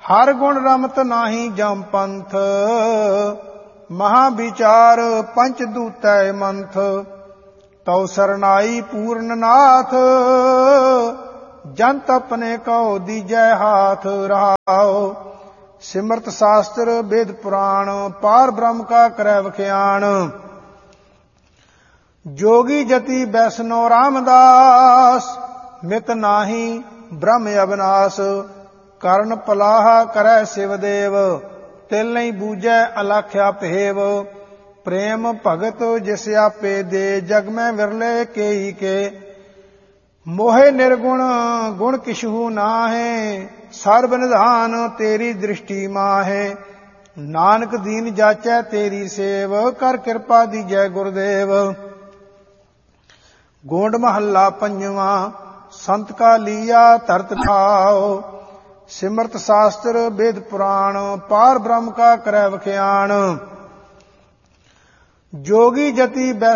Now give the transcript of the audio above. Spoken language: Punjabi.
ਹਰ ਗੁਣ ਰਮਤ ਨਾਹੀ ਜਮ ਪੰਥ, ਮਹਾ ਵਿਚਾਰ ਪੰਚ ਦੂਤੈ ਮੰਥ। ਤਉ ਸਰਨਾਈ ਪੂਰਨ ਨਾਥ, ਜੰਤ ਆਪਣੇ ਕਉ ਦੀਜੈ ਹਾਥ। ਰਹਾਉ ਸਿਮਰਤ ਸ਼ਾਸਤਰ ਵੇਦ ਪੁਰਾਣ, ਪਾਰ ਬ੍ਰਹਮ ਕਾ ਕਰੈ ਵਖਿਆਣ। ਜੋਗੀ ਜਤੀ ਬੈਸਨੋ ਰਾਮਦਾਸ, ਮਿਤ ਨਾਹੀ ਬ੍ਰਹਮ ਅਬਨਾਸ। ਕਰਨ ਪਲਾਹਾ ਕਰੈ ਸਿਵ ਦੇਵ, ਤਿਲ ਨਹੀਂ ਬੂਝੈ ਅਲਖਿਆ ਭੇਵ। ਪ੍ਰੇਮ ਭਗਤ ਜਿਸ ਆਪੇ ਦੇ, ਜਗ ਮੈਂ ਵਿਰਲੇ ਕੇਈ ਕੇ। ਮੋਹਿ ਨਿਰਗੁਣ ਗੁਣ ਕਿਛੂ ਨਾਹੈ, ਸਰਬ ਨਿਧਾਨ ਤੇਰੀ ਦ੍ਰਿਸ਼ਟੀ ਮਾਹੈ। ਨਾਨਕ ਦੀਨ ਜਾਚੈ ਤੇਰੀ ਸੇਵ, ਕਰ ਕਿਰਪਾ ਦੀਜੈ ਗੁਰਦੇਵ। ਗੋਂਡ ਮਹੱਲਾ ਪੰਜਵਾਂ। ਸੰਤ ਕਾ ਲੀਆ ਧਰਤ ਠਾਉ, ਸਿਮਰਤ ਸ਼ਾਸਤਰ ਵੇਦ ਪੁਰਾਣ, ਪਾਰ ਬ੍ਰਹਮ ਕਾ ਕਰੈ ਵਖਿਆਣ। ਜੋਗੀ ਜਤੀ